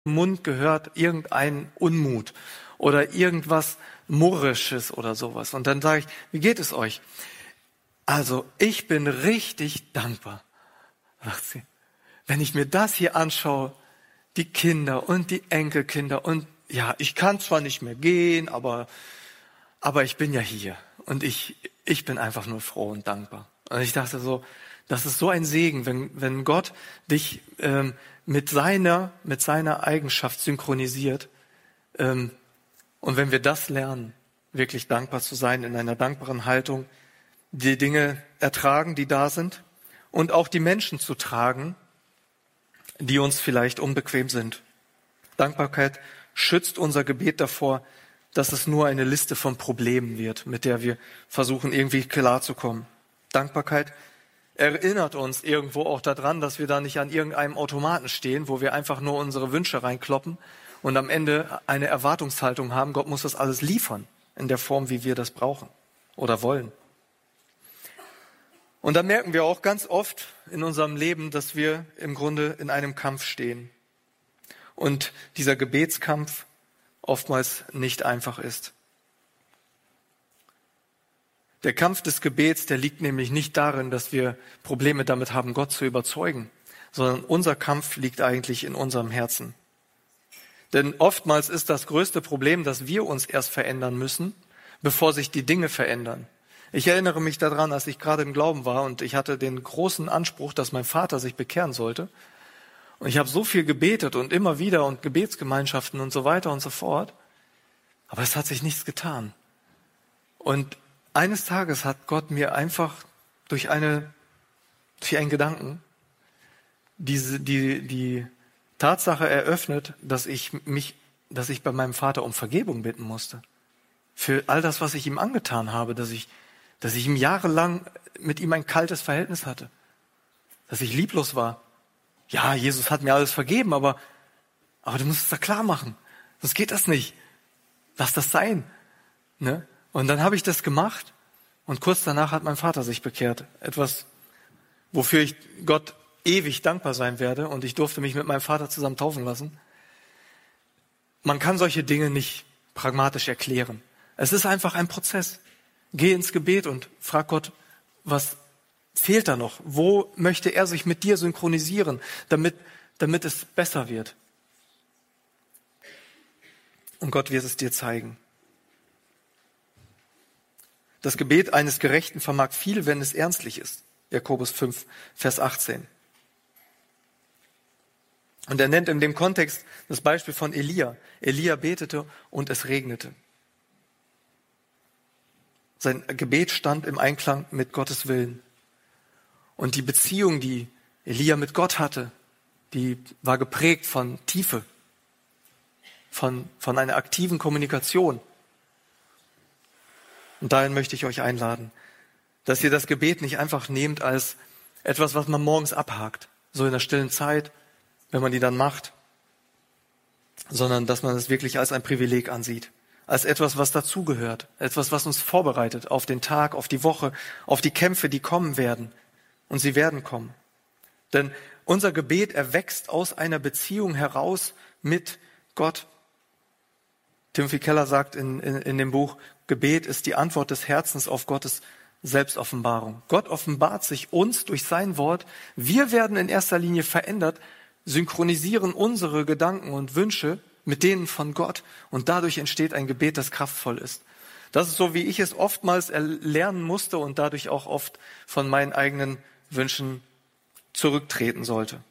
Mund gehört irgendein Unmut oder irgendwas Murrisches oder sowas. Und dann sage ich, wie geht es euch? Also ich bin richtig dankbar, sagt sie. Wenn ich mir das hier anschaue, die Kinder und die Enkelkinder und ja, ich kann zwar nicht mehr gehen, aber ich bin ja hier und ich bin einfach nur froh und dankbar. Und ich dachte so, das ist so ein Segen, wenn Gott dich mit seiner Eigenschaft synchronisiert. Und wenn wir das lernen, wirklich dankbar zu sein, in einer dankbaren Haltung, die Dinge ertragen, die da sind, und auch die Menschen zu tragen, die uns vielleicht unbequem sind. Dankbarkeit schützt unser Gebet davor, dass es nur eine Liste von Problemen wird, mit der wir versuchen, irgendwie klarzukommen. Dankbarkeit erinnert uns irgendwo auch daran, dass wir da nicht an irgendeinem Automaten stehen, wo wir einfach nur unsere Wünsche reinkloppen und am Ende eine Erwartungshaltung haben, Gott muss das alles liefern, in der Form, wie wir das brauchen oder wollen. Und dann merken wir auch ganz oft in unserem Leben, dass wir im Grunde in einem Kampf stehen. Und dieser Gebetskampf oftmals nicht einfach ist. Der Kampf des Gebets, der liegt nämlich nicht darin, dass wir Probleme damit haben, Gott zu überzeugen, sondern unser Kampf liegt eigentlich in unserem Herzen. Denn oftmals ist das größte Problem, dass wir uns erst verändern müssen, bevor sich die Dinge verändern. Ich erinnere mich daran, als ich gerade im Glauben war und ich hatte den großen Anspruch, dass mein Vater sich bekehren sollte. Und ich habe so viel gebetet und immer wieder und Gebetsgemeinschaften und so weiter und so fort. Aber es hat sich nichts getan. Und eines Tages hat Gott mir einfach durch einen Gedanken die Tatsache eröffnet, dass ich bei meinem Vater um Vergebung bitten musste. Für all das, was ich ihm angetan habe, dass ich ihm jahrelang mit ihm ein kaltes Verhältnis hatte. Dass ich lieblos war. Ja, Jesus hat mir alles vergeben, aber du musst es da klar machen. Sonst geht das nicht. Lass das sein. Ne? Und dann habe ich das gemacht und kurz danach hat mein Vater sich bekehrt. Etwas, wofür ich Gott ewig dankbar sein werde, und ich durfte mich mit meinem Vater zusammen taufen lassen. Man kann solche Dinge nicht pragmatisch erklären. Es ist einfach ein Prozess. Geh ins Gebet und frag Gott, was fehlt da noch? Wo möchte er sich mit dir synchronisieren, damit es besser wird? Und Gott wird es dir zeigen. Das Gebet eines Gerechten vermag viel, wenn es ernstlich ist. Jakobus 5, Vers 18. Und er nennt in dem Kontext das Beispiel von Elia. Elia betete und es regnete. Sein Gebet stand im Einklang mit Gottes Willen. Und die Beziehung, die Elia mit Gott hatte, die war geprägt von Tiefe, von einer aktiven Kommunikation. Und dahin möchte ich euch einladen, dass ihr das Gebet nicht einfach nehmt als etwas, was man morgens abhakt, so in der stillen Zeit, wenn man die dann macht, sondern dass man es wirklich als ein Privileg ansieht, als etwas, was dazugehört, etwas, was uns vorbereitet auf den Tag, auf die Woche, auf die Kämpfe, die kommen werden. Und sie werden kommen. Denn unser Gebet erwächst aus einer Beziehung heraus mit Gott. Timothy Keller sagt in dem Buch, Gebet ist die Antwort des Herzens auf Gottes Selbstoffenbarung. Gott offenbart sich uns durch sein Wort. Wir werden in erster Linie verändert, synchronisieren unsere Gedanken und Wünsche mit denen von Gott, und dadurch entsteht ein Gebet, das kraftvoll ist. Das ist so, wie ich es oftmals erlernen musste und dadurch auch oft von meinen eigenen Wünschen zurücktreten sollte.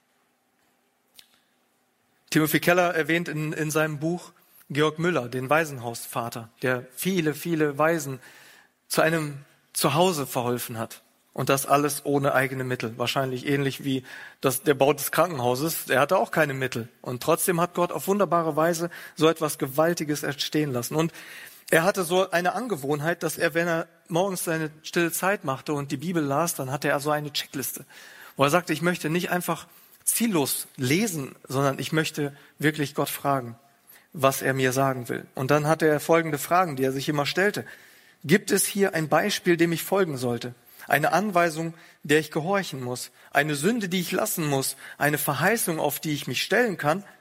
Timothy Keller erwähnt in seinem Buch Georg Müller, den Waisenhausvater, der viele, viele Waisen zu einem Zuhause verholfen hat. Und das alles ohne eigene Mittel. Wahrscheinlich ähnlich wie der Bau des Krankenhauses. Er hatte auch keine Mittel. Und trotzdem hat Gott auf wunderbare Weise so etwas Gewaltiges entstehen lassen. Und er hatte so eine Angewohnheit, dass er, wenn er morgens seine stille Zeit machte und die Bibel las, dann hatte er so eine Checkliste, wo er sagte, ich möchte nicht einfach ziellos lesen, sondern ich möchte wirklich Gott fragen, was er mir sagen will. Und dann hatte er folgende Fragen, die er sich immer stellte. Gibt es hier ein Beispiel, dem ich folgen sollte? Eine Anweisung, der ich gehorchen muss? Eine Sünde, die ich lassen muss? Eine Verheißung, auf die ich mich stellen kann?